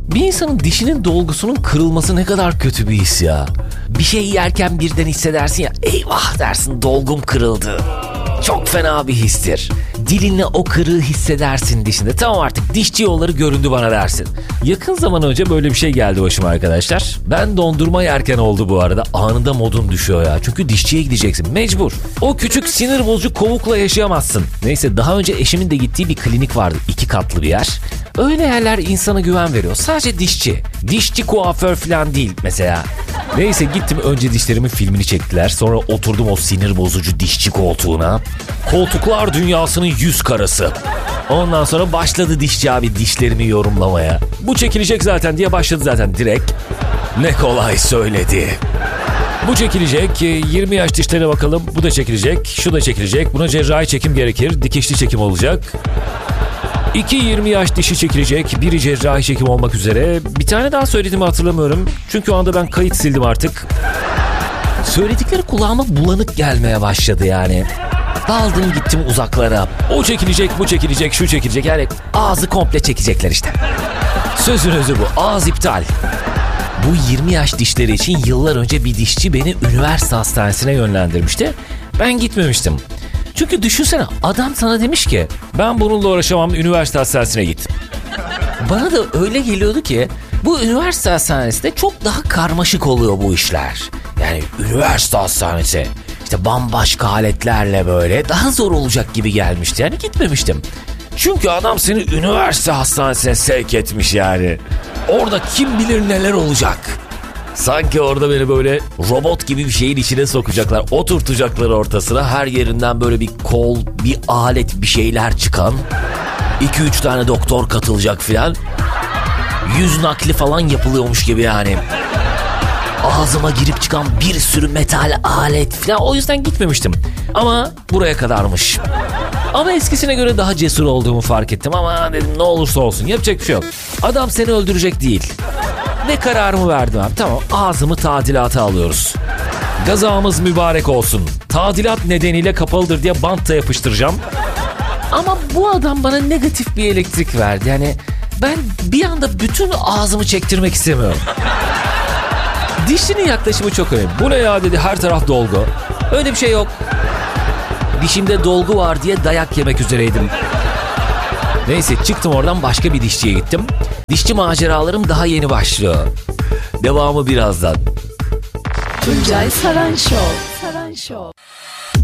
Bir insanın dişinin dolgusunun kırılması ne kadar kötü bir his ya. Bir şey yerken birden hissedersin ya, eyvah dersin, dolgum kırıldı. Çok fena bir histir. Dilinle o kırığı hissedersin dişinde. Tamam, artık dişçi yolları göründü bana dersin. Yakın zaman önce böyle bir şey geldi başıma arkadaşlar. Ben dondurma yerken oldu bu arada. Anında modum düşüyor ya. Çünkü dişçiye gideceksin. Mecbur. O küçük sinir bozucu kovukla yaşayamazsın. Neyse, daha önce eşimin de gittiği bir klinik vardı. 2 katlı bir yer. Öyle yerler insana güven veriyor. Sadece dişçi. Dişçi kuaför falan değil mesela. Neyse, gittim, önce dişlerimin filmini çektiler. Sonra oturdum o sinir bozucu dişçi koltuğuna. Koltuklar dünyasının 100 karası. Ondan sonra başladı dişçi abi dişlerimi yorumlamaya. Bu çekilecek zaten diye başladı zaten direkt. Ne kolay söyledi. Bu çekilecek, 20 yaş dişlerine bakalım, bu da çekilecek, şu da çekilecek, buna cerrahi çekim gerekir, dikişli çekim olacak. 2 20 yaş dişi çekilecek, biri cerrahi çekim olmak üzere. Bir tane daha söylediğimi hatırlamıyorum. Çünkü o anda ben kayıt sildim artık. Söyledikleri kulağıma bulanık gelmeye başladı yani. Daldım gittim uzaklara. O çekilecek, bu çekilecek, şu çekilecek. Yani ağzı komple çekecekler işte. Sözün özü bu. Ağız iptal. Bu 20 yaş dişleri için yıllar önce bir dişçi beni üniversite hastanesine yönlendirmişti. Ben gitmemiştim. Çünkü düşünsene, adam sana demiş ki ben bununla uğraşamam, üniversite hastanesine git. Bana da öyle geliyordu ki bu üniversite hastanesinde çok daha karmaşık oluyor bu işler. Yani üniversite hastanesi işte bambaşka aletlerle böyle daha zor olacak gibi gelmişti. Yani gitmemiştim. Çünkü adam seni üniversite hastanesine sevk etmiş yani. Orada kim bilir neler olacak. Sanki orada beni böyle robot gibi bir şeyin içine sokacaklar. Oturtacaklar ortasına. Her yerinden böyle bir kol, bir alet, bir şeyler çıkan. 2-3 tane doktor katılacak filan. 100 nakli falan yapılıyormuş gibi yani. Ağzıma girip çıkan bir sürü metal alet filan. O yüzden gitmemiştim. Ama buraya kadarmış. Ama eskisine göre daha cesur olduğumu fark ettim. Ama dedim ne olursa olsun yapacak bir şey yok. Adam seni öldürecek değil. Ve kararımı verdim abi. Tamam, ağzımı tadilata alıyoruz. Gazamız mübarek olsun. Tadilat nedeniyle kapalıdır diye bantla yapıştıracağım. Ama bu adam bana negatif bir elektrik verdi. Yani ben bir anda bütün ağzımı çektirmek istemiyorum. Dişçinin yaklaşımı çok önemli. Bu ne ya dedi, her taraf dolgu. Öyle bir şey yok. Dişimde dolgu var diye dayak yemek üzereydim. Neyse, çıktım oradan, başka bir dişçiye gittim. Dişçi maceralarım daha yeni başlıyor. Devamı birazdan. Tuncay Saran Show.